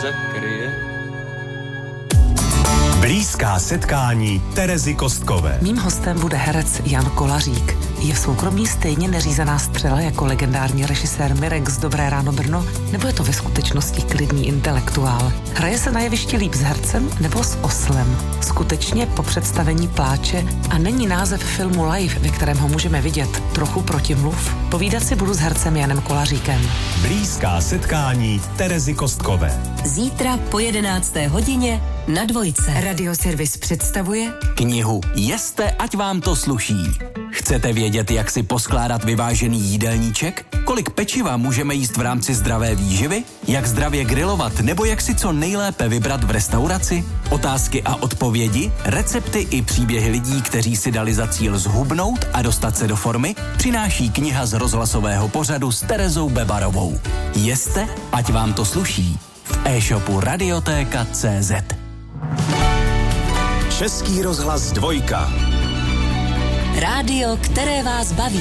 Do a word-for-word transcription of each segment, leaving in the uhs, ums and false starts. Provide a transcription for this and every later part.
se kryje. Blízká setkání Terezy Kostkové. Mým hostem bude herec Jan Kolařík. Je v soukromí stejně neřízená střela jako legendární režisér Mirek z Dobré ráno Brno, nebo je to ve skutečnosti klidný intelektuál? Hraje se na jevišti líp s hercem nebo s oslem? Skutečně po představení pláče a není název filmu Live, ve kterém ho můžeme vidět, trochu protimluv? Povídat si budu s hercem Janem Kolaříkem. Blízká setkání Terezy Kostkové. Zítra po jedenácté hodině na Dvojce. Radioservis představuje knihu Jeste, ať vám to sluší. Chcete vědět, jak si poskládat vyvážený jídelníček? Kolik pečiva můžeme jíst v rámci zdravé výživy? Jak zdravě grilovat nebo jak si co nejlépe vybrat v restauraci? Otázky a odpovědi, recepty i příběhy lidí, kteří si dali za cíl zhubnout a dostat se do formy, přináší kniha z rozhlasového pořadu s Terezou Bebarovou. Jeste, ať vám to sluší. V e-shopu radiotéka tečka cé zet. Český rozhlas Dvojka. Rádio, které vás baví.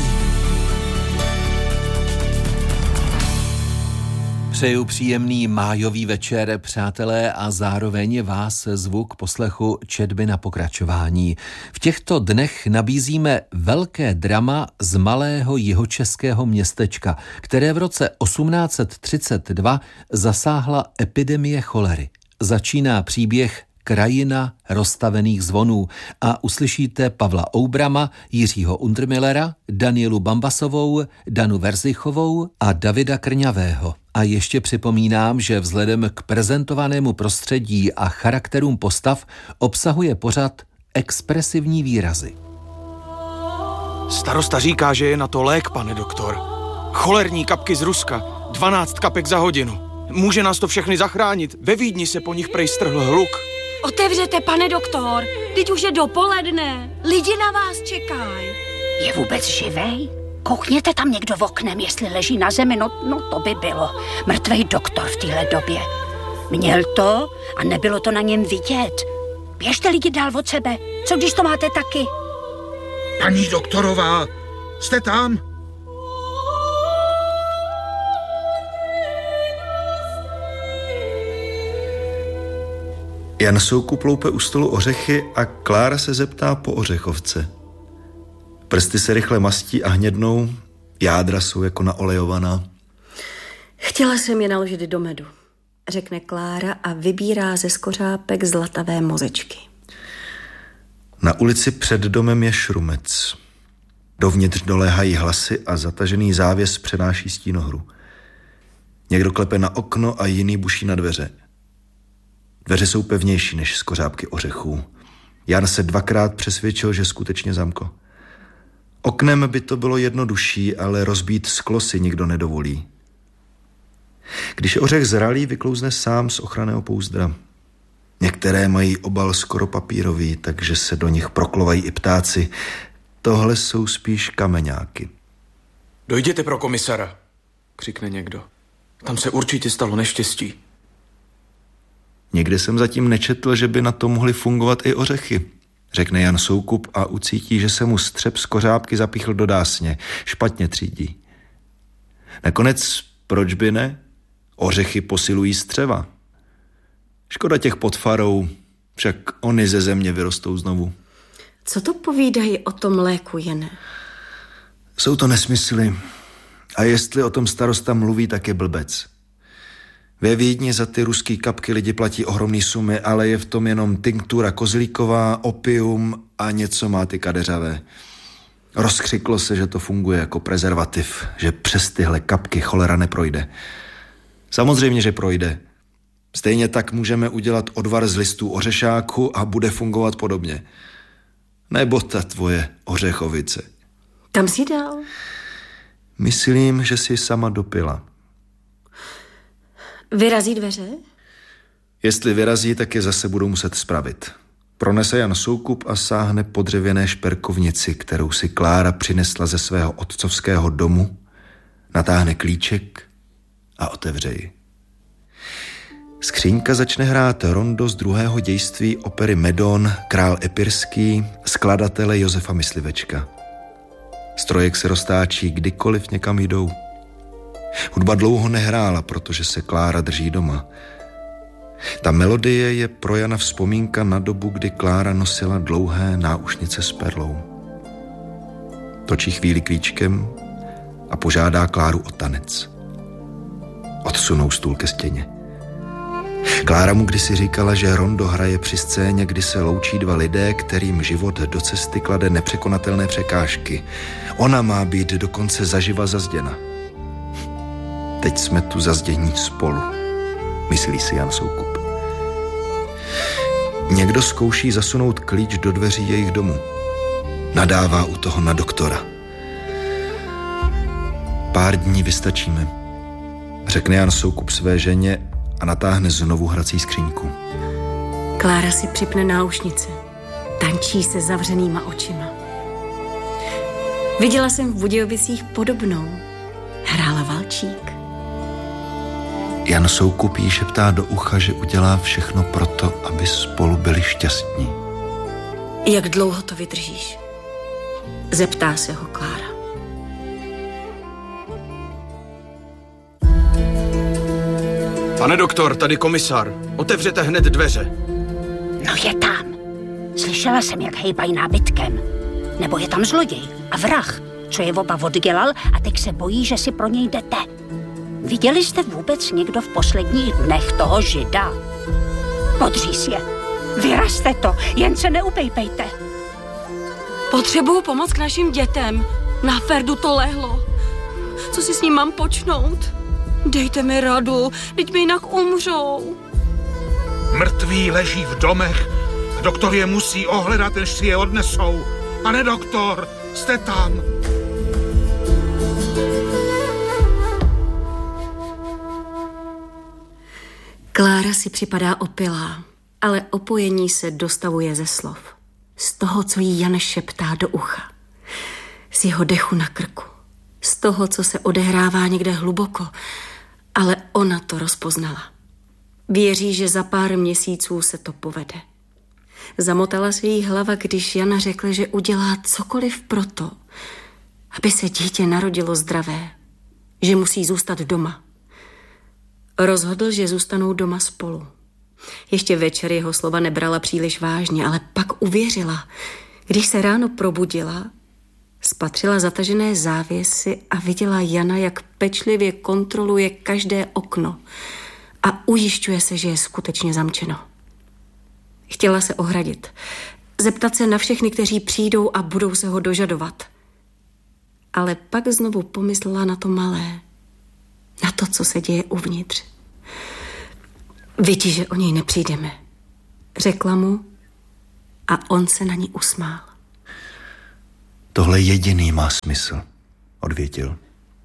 Přeju příjemný májový večer, přátelé, a zároveň vás zvu k poslechu četby na pokračování. V těchto dnech nabízíme velké drama z malého jihočeského městečka, které v roce osmnáct set třicet dva zasáhla epidemie cholery. Začíná příběh Krajina rozstavených zvonů a uslyšíte Pavla Oubrama, Jiřího Untermillera, Danielu Bambasovou, Danu Verzichovou a Davida Krňavého. A ještě připomínám, že vzhledem k prezentovanému prostředí a charakterům postav obsahuje pořad expresivní výrazy. Starosta říká, že je na to lék, pane doktor. Cholerní kapky z Ruska, dvanáct kapek za hodinu. Může nás to všechny zachránit. Ve Vídni se po nich prej strhl hluk. Otevřete, pane doktor, teď už je dopoledne. Lidi na vás čekají. Je vůbec živej? Koukněte tam někdo v oknem, jestli leží na zemi, no, no to by bylo. Mrtvej doktor v téhle době. Měl to a nebylo to na něm vidět. Běžte lidi dál od sebe, co když to máte taky? Paní doktorová, jste tam? Jan Soukup loupe u stolu ořechy a Klára se zeptá po ořechovce. Prsty se rychle mastí a hnědnou, jádra jsou jako naolejovaná. Chtěla jsem je naložit do medu, řekne Klára a vybírá ze skořápek zlatavé mozečky. Na ulici před domem je šrumec. Dovnitř doléhají hlasy a zatažený závěs přenáší stínohru. Někdo klepe na okno a jiný buší na dveře. Dveře jsou pevnější než skořápky ořechů. Jan se dvakrát přesvědčil, že skutečně zamkl. Oknem by to bylo jednodušší, ale rozbít sklo si nikdo nedovolí. Když je ořech zralý, vyklouzne sám z ochranného pouzdra. Některé mají obal skoro papírový, takže se do nich proklovají i ptáci. Tohle jsou spíš kameňáky. Dojděte pro komisara, křikne někdo. Tam se určitě stalo neštěstí. Někde jsem zatím nečetl, že by na to mohly fungovat i ořechy, řekne Jan Soukup a ucítí, že se mu střep z kořápky zapíchl do dásně. Špatně třídí. Nakonec, proč by ne? Ořechy posilují střeva. Škoda těch pod farou, však oni ze země vyrostou znovu. Co to povídají o tom léku, Jene? Jsou to nesmysly. A jestli o tom starosta mluví, tak je blbec. Ve Vídni za ty ruský kapky lidi platí ohromný sumy, ale je v tom jenom tinktura kozlíková, opium a něco má ty kadeřavé. Rozkřiklo se, že to funguje jako prezervativ, že přes tyhle kapky cholera neprojde. Samozřejmě, že projde. Stejně tak můžeme udělat odvar z listů ořešáku a bude fungovat podobně. Nebo ta tvoje ořechovice. Tam si dal? Myslím, že si sama dopila. Vyrazí dveře? Jestli vyrazí, tak je zase budou muset spravit. Pronese Jan Soukup a sáhne po dřevěné šperkovnici, kterou si Klára přinesla ze svého otcovského domu, natáhne klíček a otevře ji. Skříňka začne hrát rondo z druhého dějství opery Medon, Král epirský, skladatele Josefa Myslivečka. Strojek se roztáčí, kdykoliv někam jdou. Hudba dlouho nehrála, protože se Klára drží doma. Ta melodie je pro Jana vzpomínka na dobu, kdy Klára nosila dlouhé náušnice s perlou. Točí chvíli klíčkem a požádá Kláru o tanec. Odsunou stůl ke stěně. Klára mu kdysi říkala, že rondo hraje při scéně, kdy se loučí dva lidé, kterým život do cesty klade nepřekonatelné překážky. Ona má být dokonce zaživa zazděna. Teď jsme tu zazdění spolu, myslí si Jan Soukup. Někdo zkouší zasunout klíč do dveří jejich domu. Nadává u toho na doktora. Pár dní vystačíme, řekne Jan Soukup své ženě a natáhne znovu hrací skříňku. Klára si připne náušnice. Tančí se zavřenýma očima. Viděla jsem v Budějovicích podobnou. Hrála valčík. Jan Soukup jí šeptá do ucha, že udělá všechno proto, aby spolu byli šťastní. Jak dlouho to vydržíš? Zeptá se ho Klára. Pane doktor, tady komisar. Otevřete hned dveře. No je tam. Slyšela jsem, jak hejbají nábytkem. Nebo je tam zloděj a vrah, co je oba oddělal a teď se bojí, že si pro něj jdete. Viděli jste vůbec někdo v posledních dnech toho Žida? Podříz je. Vyrazte to, jen se neupejpejte. Potřebuju pomoc k našim dětem. Na Ferdu to lehlo. Co si s ním mám počnout? Dejte mi radu, teď mi jinak umřou. Mrtví leží v domech. Doktor je musí ohledat, než si je odnesou. Pane doktor, jste tam? Klára si připadá opilá, ale opojení se dostavuje ze slov. Z toho, co jí Jan šeptá do ucha. Z jeho dechu na krku. Z toho, co se odehrává někde hluboko. Ale ona to rozpoznala. Věří, že za pár měsíců se to povede. Zamotala se jí hlava, když Jana řekl, že udělá cokoliv proto, aby se dítě narodilo zdravé. Že musí zůstat doma. Rozhodl, že zůstanou doma spolu. Ještě večer jeho slova nebrala příliš vážně, ale pak uvěřila. Když se ráno probudila, spatřila zatažené závěsy a viděla Jana, jak pečlivě kontroluje každé okno a ujišťuje se, že je skutečně zamčeno. Chtěla se ohradit, zeptat se na všechny, kteří přijdou a budou se ho dožadovat. Ale pak znovu pomyslela na to malé, na to, co se děje uvnitř. Vidí, že o něj nepřijdeme, řekla mu a on se na ní usmál. Tohle jediný má smysl, odvětil.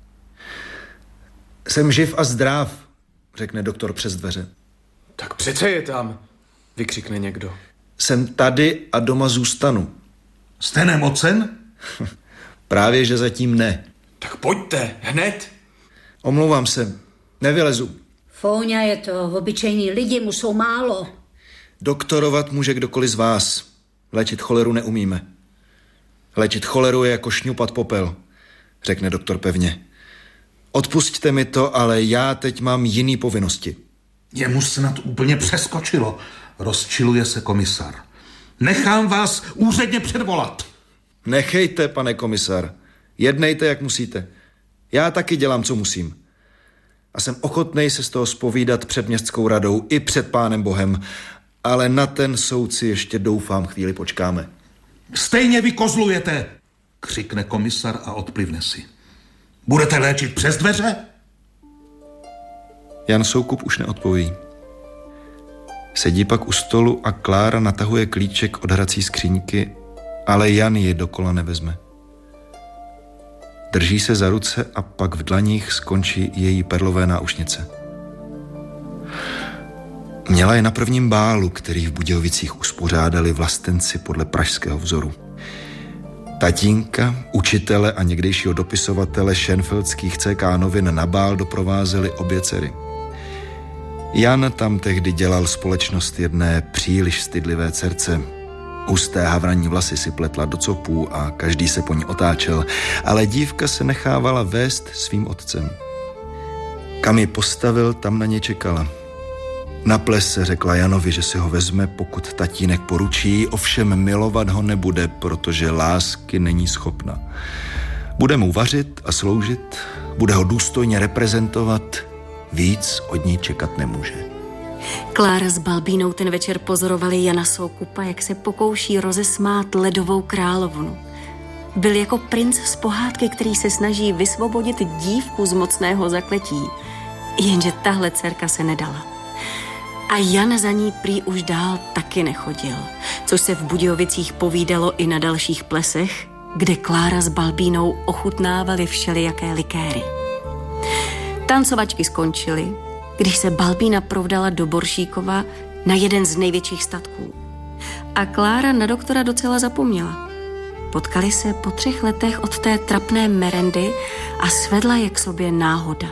Jsem živ a zdrav, řekne doktor přes dveře. Tak přece je tam, vykřikne někdo. Jsem tady a doma zůstanu. Jste nemocen? Právě, že zatím ne. Tak pojďte, hned. Omlouvám se, nevylezu. Fóňa je to, obyčejní lidi mu jsou málo. Doktorovat může kdokoliv z vás. Léčit choleru neumíme. Léčit choleru je jako šňupat popel, řekne doktor pevně. Odpusťte mi to, ale já teď mám jiný povinnosti. Jemu snad úplně přeskočilo. Rozčiluje se komisar. Nechám vás úředně předvolat. Nechejte, pane komisar. Jednejte, jak musíte. Já taky dělám, co musím. A jsem ochotnej se z toho zpovídat před městskou radou i před pánem Bohem. Ale na ten soud si ještě doufám chvíli počkáme. Stejně vykozlujete, křikne komisar a odplivne si. Budete léčit přes dveře? Jan Soukup už neodpoví. Sedí pak u stolu a Klára natahuje klíček od hrací skříňky, ale Jan ji dokola nevezme. Drží se za ruce a pak v dlaních skončí její perlové náušnice. Měla je na prvním bálu, který v Budějovicích uspořádali vlastenci podle pražského vzoru. Tatínka, učitele a někdejšího dopisovatele šenfeldských C K novin na bál doprovázeli obě dcery. Jan tam tehdy dělal společnost jedné příliš stydlivé dcerce. Husté havranní vlasy si pletla do copů a každý se po ní otáčel, ale dívka se nechávala vést svým otcem. Kam ji postavil, tam na ně čekala. Na ples se řekla Janovi, že si ho vezme, pokud tatínek poručí, ovšem milovat ho nebude, protože lásky není schopna. Bude mu vařit a sloužit, bude ho důstojně reprezentovat, víc od ní čekat nemůže. Klára s Balbínou ten večer pozorovali Jana Soukupa, jak se pokouší rozesmát ledovou královnu. Byl jako princ z pohádky, který se snaží vysvobodit dívku z mocného zakletí. Jenže tahle dcerka se nedala. A Jan za ní prý už dál taky nechodil, což se v Budějovicích povídalo i na dalších plesech, kde Klára s Balbínou ochutnávali všelijaké likéry. Tancovačky skončily, když se Balbína provdala do Boršíkova na jeden z největších statků. A Klára na doktora docela zapomněla. Potkali se po třech letech od té trapné merendy a svedla je k sobě náhoda.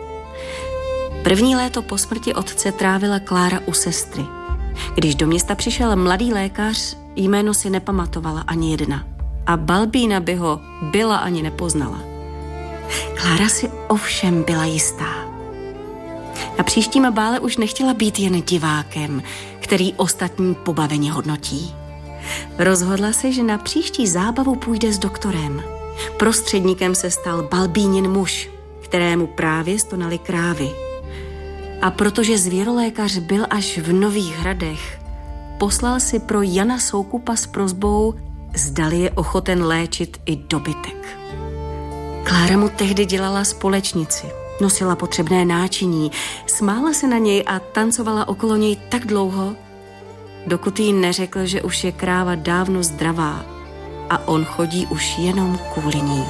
První léto po smrti otce trávila Klára u sestry. Když do města přišel mladý lékař, jméno si nepamatovala ani jedna. A Balbína by ho byla ani nepoznala. Klára si ovšem byla jistá. Na příštím bále už nechtěla být jen divákem, který ostatní pobaveně hodnotí. Rozhodla se, že na příští zábavu půjde s doktorem. Prostředníkem se stal Balbínin muž, kterému právě stonaly krávy. A protože zvěrolékař byl až v Nových Hradech, poslal si pro Jana Soukupa s prosbou, zdali je ochoten léčit i dobytek. Klára mu tehdy dělala společnici, nosila potřebné náčiní, smála se na něj a tancovala okolo něj tak dlouho, dokud jí neřekl, že už je kráva dávno zdravá a on chodí už jenom kvůli ní.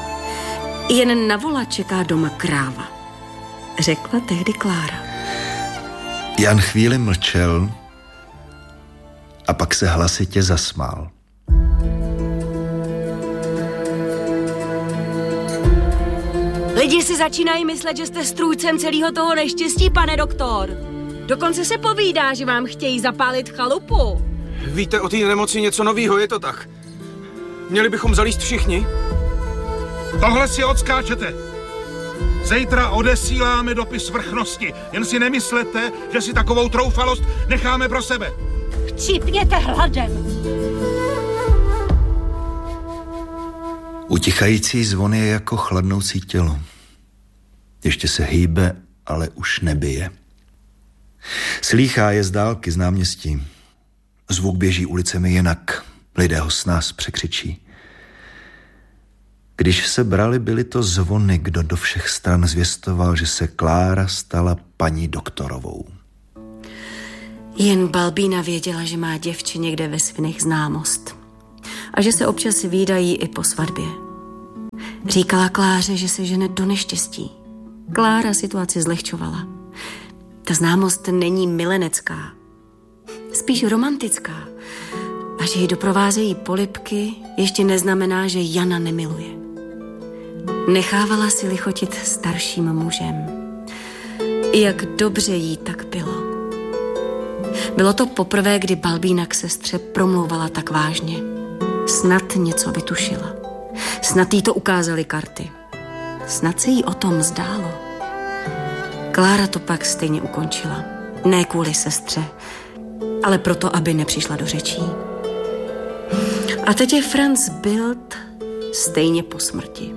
Jen na vola čeká doma kráva, řekla tehdy Klára. Jan chvíli mlčel a pak se hlasitě zasmál. Lidi si začínají myslet, že jste strůjcem celého toho neštěstí, pane doktor. Dokonce se povídá, že vám chtějí zapálit chalupu. Víte o té nemoci něco novýho, je to tak? Měli bychom zalíst všichni? Tohle si odskáčete. Zítra odesíláme dopis vrchnosti. Jen si nemyslete, že si takovou troufalost necháme pro sebe. Chcípněte hladem. Utichající zvon je jako chladnoucí tělo. Ještě se hýbe, ale už nebije. Slýchá je z dálky z náměstí. Zvuk běží ulicemi jinak. Lidé ho s nás překřičí. Když se brali, byly to zvony, kdo do všech stran zvěstoval, že se Klára stala paní doktorovou. Jen Balbína věděla, že má děvče někde ve Svinech známost a že se občas vídají i po svatbě. Říkala Kláře, že se žene do neštěstí. Klára situaci zlehčovala. Ta známost není milenecká, spíš romantická. A že ji doprovázejí polibky, ještě neznamená, že Jana nemiluje. Nechávala si lichotit starším mužem. Jak dobře jí tak bylo. Bylo to poprvé, kdy Balbína k sestře promlouvala tak vážně. Snad něco vytušila. Snad jí to ukázaly karty. Snad se jí o tom zdálo. Klára to pak stejně ukončila. Ne kvůli sestře, ale proto, aby nepřišla do řečí. A teď je Franz Bild stejně po smrti.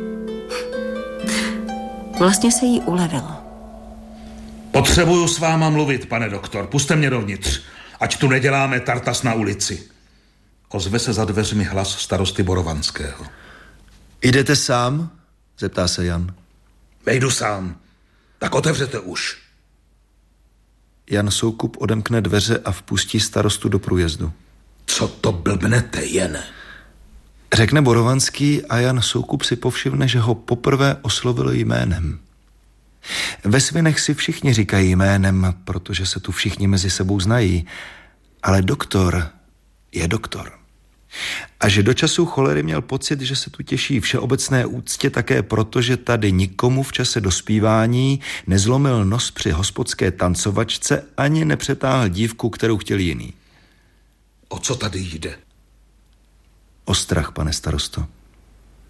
Vlastně se jí ulevilo. Potřebuju s váma mluvit, pane doktor. Puste mě dovnitř, ať tu neděláme tartas na ulici. Ozve se za dveřmi hlas starosty Borovanského. Jdete sám? Zeptá se Jan. Vejdu sám. Tak otevřete už. Jan Soukup odemkne dveře a vpustí starostu do průjezdu. Co to blbnete, jen? Řekne Borovanský a Jan Soukup si povšimne, že ho poprvé oslovil jménem. Ve Svinech si všichni říkají jménem, protože se tu všichni mezi sebou znají, ale doktor je doktor. A že do času cholery měl pocit, že se tu těší všeobecné úctě také proto, že tady nikomu v čase dospívání nezlomil nos při hospodské tancovačce ani nepřetáhl dívku, kterou chtěl jiný. O co tady jde? O strach, pane starosto.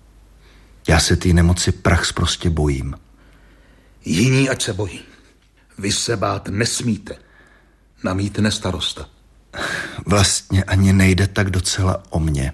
Já se té nemoci prachs prostě bojím. Jiní ať se bojí. Vy se bát nesmíte. Namítne starosta. Vlastně ani nejde tak docela o mě.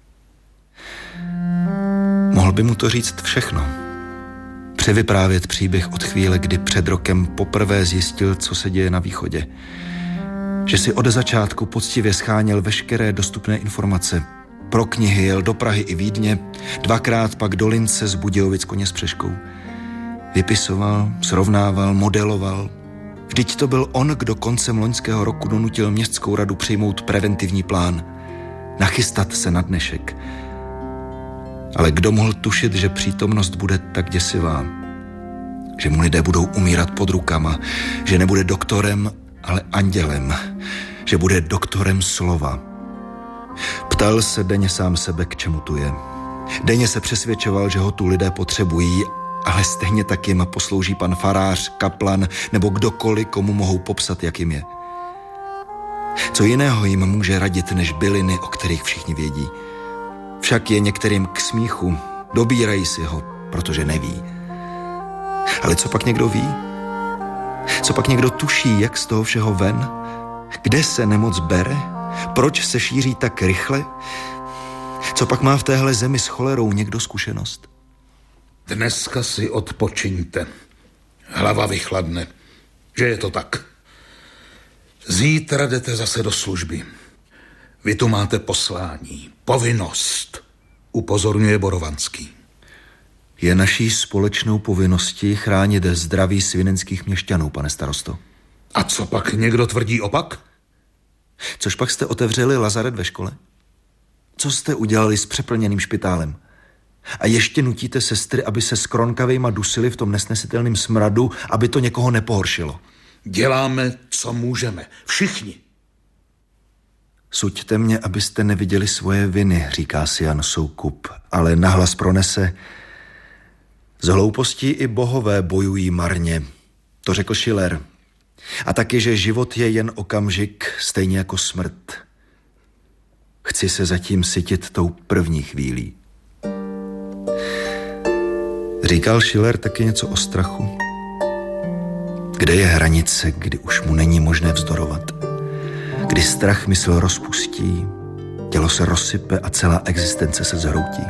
Mohl by mu to říct všechno. Převyprávět příběh od chvíle, kdy před rokem poprvé zjistil, co se děje na východě. Že si od začátku poctivě scháněl veškeré dostupné informace. Pro knihy jel do Prahy i Vídně, dvakrát pak do Lince z Budějovic koně s Přeškou. Vypisoval, srovnával, modeloval. Vždyť to byl on, kdo koncem loňského roku donutil městskou radu přijmout preventivní plán. Nachystat se na dnešek. Ale kdo mohl tušit, že přítomnost bude tak děsivá? Že mu lidé budou umírat pod rukama, že nebude doktorem, ale andělem, že bude doktorem slova. Ptal se denně sám sebe, k čemu tu je. Denně se přesvědčoval, že ho tu lidé potřebují, ale stejně tak jim poslouží pan farář, kaplan nebo kdokoliv, komu mohou popsat, jak jim je. Co jiného jim může radit než byliny, o kterých všichni vědí? Však je některým k smíchu, dobírají si ho, protože neví. Ale co pak někdo ví? Co pak někdo tuší, jak z toho všeho ven? Kde se nemoc bere? Proč se šíří tak rychle? Co pak má v téhle zemi s cholerou někdo zkušenost? Dneska si odpočiňte. Hlava vychladne. Že je to tak. Zítra jdete zase do služby. Vy tu máte poslání, povinnost, upozorňuje Borovanský. Je naší společnou povinností chránit zdraví svinenských měšťanů, pane starosto. A co pak někdo tvrdí opak? Což pak jste otevřeli lazaret ve škole? Co jste udělali s přeplněným špitálem? A ještě nutíte sestry, aby se s kronkavejma dusili v tom nesnesitelném smradu, aby to někoho nepohoršilo. Děláme, co můžeme. Všichni. Suďte mě, abyste neviděli svoje viny, říká si Jan Soukup, ale nahlas pronese: z hloupostí i bohové bojují marně. To řekl Schiller. A taky, že život je jen okamžik, stejně jako smrt. Chci se zatím sytit tou první chvílí. Říkal Schiller taky něco o strachu? Kde je hranice, kdy už mu není možné vzdorovat? Kdy strach mysl rozpustí, tělo se rozsype a celá existence se zhroutí.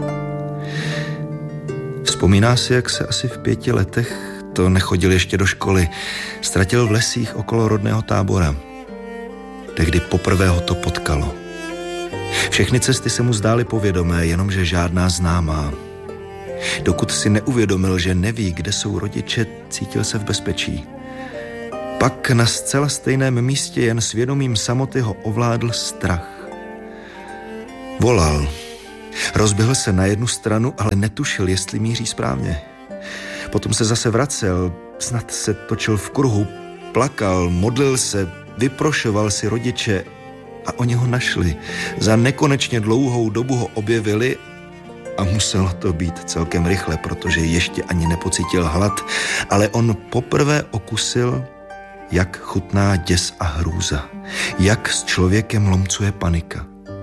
Vzpomíná si, jak se asi v pěti letech, to nechodil ještě do školy, ztratil v lesích okolo rodného tábora. Tehdy poprvé ho to potkalo. Všechny cesty se mu zdály povědomé, jenomže žádná známá. Dokud si neuvědomil, že neví, kde jsou rodiče, cítil se v bezpečí. Pak na zcela stejném místě jen svědomím samoty ho ovládl strach. Volal. Rozběhl se na jednu stranu, ale netušil, jestli míří správně. Potom se zase vracel, snad se točil v kruhu, plakal, modlil se, vyprošoval si rodiče a oni ho našli. Za nekonečně dlouhou dobu ho objevili a muselo to být celkem rychle, protože ještě ani nepocítil hlad, ale on poprvé okusil, jak chutná děs a hrůza, jak s člověkem lomcuje panika.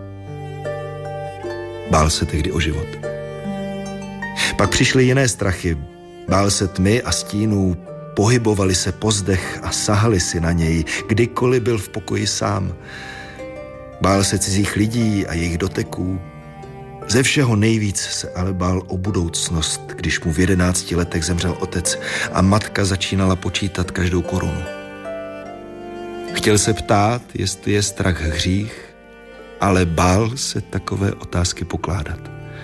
Bál se tehdy o život. Pak přišly jiné strachy. Bál se tmy a stínů, pohybovali se po zdech a sahali si na něj, kdykoliv byl v pokoji sám. Bál se cizích lidí a jejich doteků. Ze všeho nejvíc se ale bál o budoucnost, když mu v jedenácti letech zemřel otec a matka začínala počítat každou korunu. Chtěl se ptát, jestli je strach hřích, ale bál se takové otázky pokládat.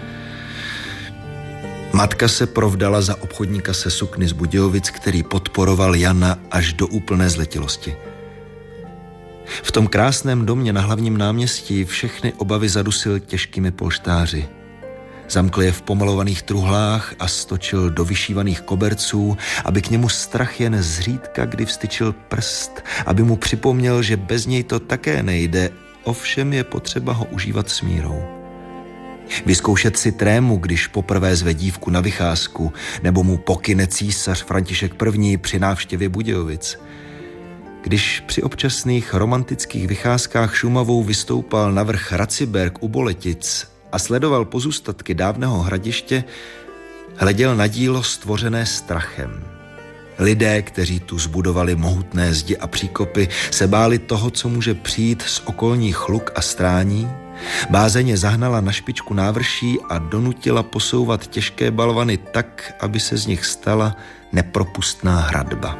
Matka se provdala za obchodníka se sukny z Budějovic, který podporoval Jana až do úplné zletilosti. V tom krásném domě na hlavním náměstí všechny obavy zadusil těžkými polštáři. Zamkl je v pomalovaných truhlách a stočil do vyšívaných koberců, aby k němu strach jen zřídka kdy vstyčil prst, aby mu připomněl, že bez něj to také nejde, ovšem je potřeba ho užívat s mírou. Vyzkoušet si trému, když poprvé zve dívku na vycházku, nebo mu pokyne císař František první. při návštěvě Budějovic. Když při občasných romantických vycházkách Šumavou vystoupal na vrch Raciberg u Boletic a sledoval pozůstatky dávného hradiště, hleděl na dílo stvořené strachem. Lidé, kteří tu zbudovali mohutné zdi a příkopy, se báli toho, co může přijít z okolních luk a strání. Bázeň zahnala na špičku návrší a donutila posouvat těžké balvany tak, aby se z nich stala nepropustná hradba.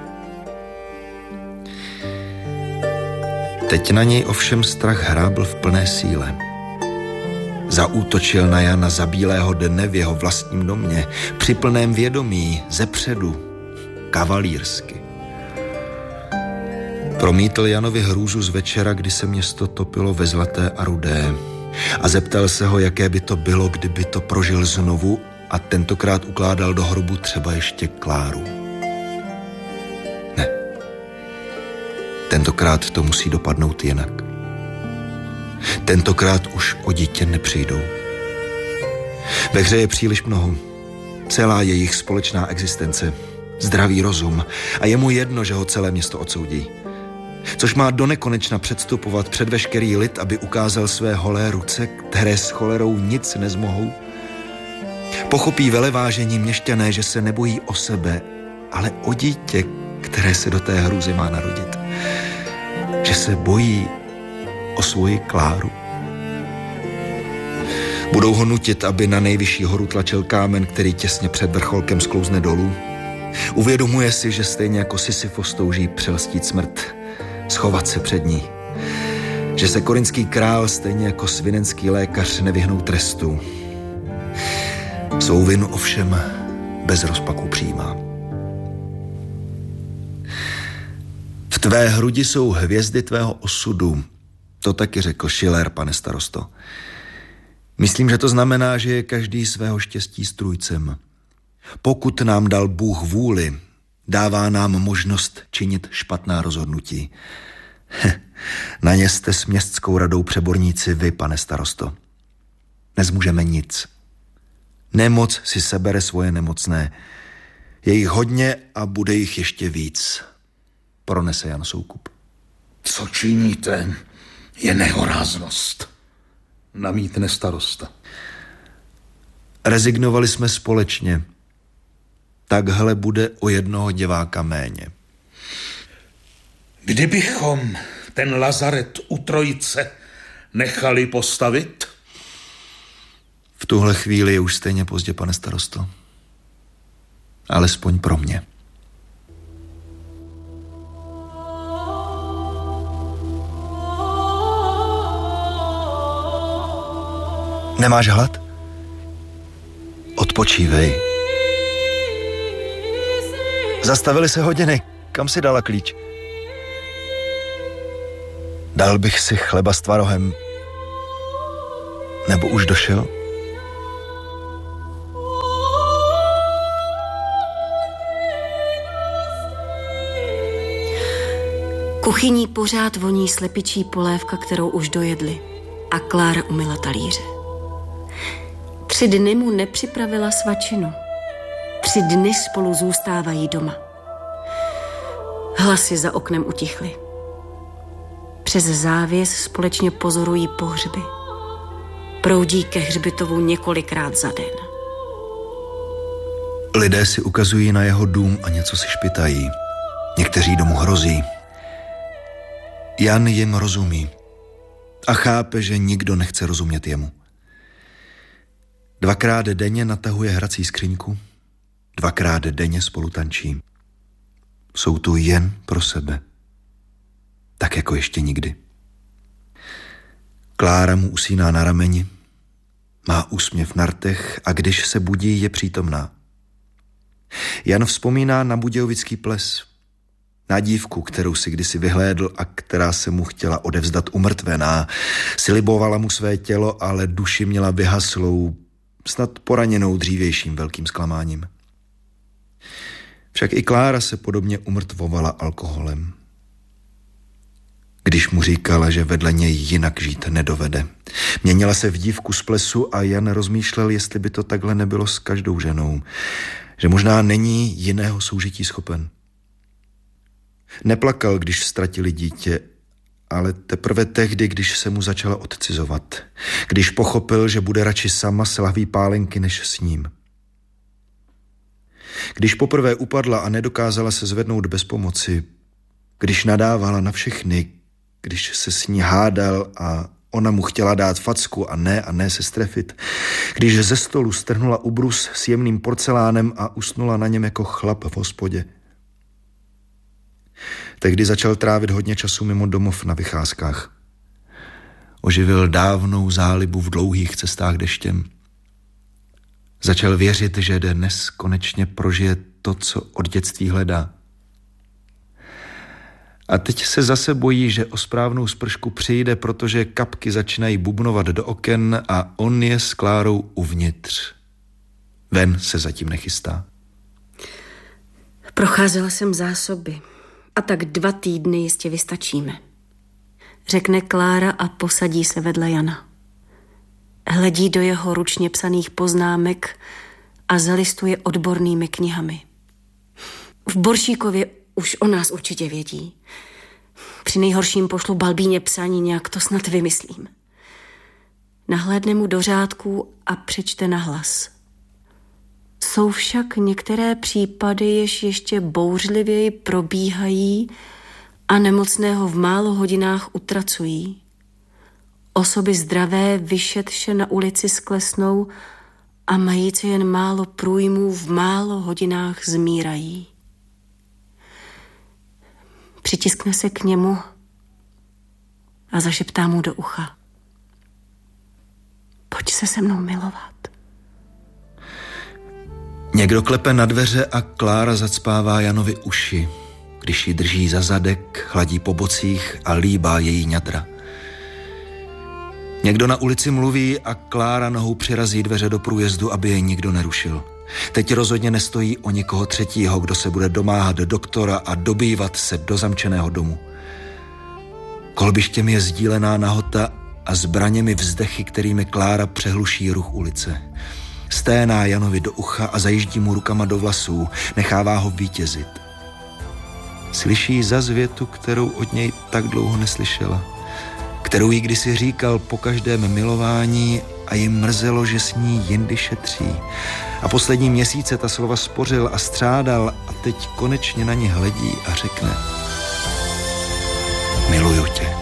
Teď na něj ovšem strach hrábl v plné síle. Zaútočil na Jana za bílého dne v jeho vlastním domě, při plném vědomí, zepředu, kavalírsky. Promítl Janovi hrůzu z večera, kdy se město topilo ve zlaté a rudé, a zeptal se ho, jaké by to bylo, kdyby to prožil znovu a tentokrát ukládal do hrobu třeba ještě Kláru. Ne. Tentokrát to musí dopadnout jinak. Tentokrát už o dítě nepřijdou. Ve hře je příliš mnoho. Celá jejich společná existence, zdravý rozum a je mu jedno, že ho celé město odsoudí. Což má donekonečna předstupovat před veškerý lid, aby ukázal své holé ruce, které s cholerou nic nezmohou. Pochopí velevážení měšťané, že se nebojí o sebe, ale o dítě, které se do té hrůzy má narodit. Že se bojí o svoji Kláru. Budou ho nutit, aby na nejvyšší horu tlačil kámen, který těsně před vrcholkem sklouzne dolů. Uvědomuje si, že stejně jako Sisyfos touží přelstít smrt, schovat se před ní. Že se korinský král stejně jako svinenský lékař nevyhnou trestu. Svou vinu ovšem bez rozpaku přijímá. V tvé hrudi jsou hvězdy tvého osudu. To taky řekl Schiller, pane starosto. Myslím, že to znamená, že je každý svého štěstí strůjcem. Pokud nám dal Bůh vůli, dává nám možnost činit špatná rozhodnutí. Na ně jste s městskou radou přeborníci vy, pane starosto. Nezmůžeme nic. Nemoc si sebere svoje nemocné. Je jich hodně a bude jich ještě víc. Pronese Jan Soukup. Co činíte, je nehoráznost, namítne starosta. Rezignovali jsme společně. Takhle bude o jednoho diváka méně. Kdybychom ten lazaret u Trojice nechali postavit? V tuhle chvíli je už stejně pozdě, pane starosto. Alespoň pro mě. Nemáš hlad? Odpočívej. Zastavily se hodiny. Kam si dala klíč? Dal bych si chleba s tvarohem. Nebo už došel? Kuchyní pořád voní slepičí polévka, kterou už dojedli. A Klára umyla talíře. Tři dny mu nepřipravila svačinu. Tři dny spolu zůstávají doma. Hlasy za oknem utichly. Přes závěs společně pozorují pohřby. Proudí ke hřbitovu několikrát za den. Lidé si ukazují na jeho dům a něco si špitají. Někteří domu hrozí. Jan jim rozumí a chápe, že nikdo nechce rozumět jemu. Dvakrát denně natahuje hrací skříňku, dvakrát denně spolu tančí. Jsou tu jen pro sebe, tak jako ještě nikdy. Klára mu usíná na rameni, má úsměv na rtech a když se budí, je přítomná. Jan vzpomíná na budějovický ples, na dívku, kterou si kdysi vyhlédl a která se mu chtěla odevzdat umrtvená. Slibovala mu své tělo, ale duši měla vyhaslou, snad poraněnou dřívějším velkým zklamáním. Však i Klára se podobně umrtvovala alkoholem. Když mu říkala, že vedle něj jinak žít nedovede. Měnila se v dívku z plesu a Jan rozmýšlel, jestli by to takhle nebylo s každou ženou. Že možná není jiného soužití schopen. Neplakal, když ztratili dítě, ale teprve tehdy, když se mu začala odcizovat. Když pochopil, že bude radši sama s lahví pálenky než s ním. Když poprvé upadla a nedokázala se zvednout bez pomoci, když nadávala na všechny, když se s ní hádal a ona mu chtěla dát facku a ne a ne se strefit, když ze stolu strhnula ubrus s jemným porcelánem a usnula na něm jako chlap v hospodě. Tehdy začal trávit hodně času mimo domov na vycházkách. Oživil dávnou zálibu v dlouhých cestách deštěm. Začal věřit, že dnes konečně prožije to, co od dětství hledá. A teď se zase bojí, že o správnou spršku přijde, protože kapky začínají bubnovat do oken a on je s Klárou uvnitř. Ven se zatím nechystá. Procházela jsem zásoby a tak dva týdny jistě vystačíme. Řekne Klára a posadí se vedle Jana. Hledí do jeho ručně psaných poznámek a zalistuje odbornými knihami. V Boršíkově už o nás určitě vědí. Při nejhorším pošlu Balbíně psaní, nějak to snad vymyslím. Nahlédne mu do řádků a přečte nahlas. Jsou však některé případy, jež ještě bouřlivěji probíhají a nemocného v málo hodinách utracují. Osoby zdravé vyšetše na ulici sklesnou a mající jen málo průjmů v málo hodinách zmírají. Přitiskne se k němu a zašeptá mu do ucha. Pojď se se mnou milovat. Někdo klepe na dveře a Klára zacpává Janovi uši, když ji drží za zadek, hladí po bocích a líbá její ňadra. Někdo na ulici mluví a Klára nohou přirazí dveře do průjezdu, aby jej nikdo nerušil. Teď rozhodně nestojí o někoho třetího, kdo se bude domáhat doktora a dobývat se do zamčeného domu. Kolbištěm je sdílená nahota a zbraněmi vzdechy, kterými Klára přehluší ruch ulice. Sténá Janovi do ucha a zajíždí mu rukama do vlasů, nechává ho vítězit. Slyší zas větu, kterou od něj tak dlouho neslyšela, kterou jí kdysi říkal po každém milování a jim mrzelo, že s ní jindy šetří. A poslední měsíce ta slova spořil a střádal a teď konečně na ně hledí a řekne: Miluju tě.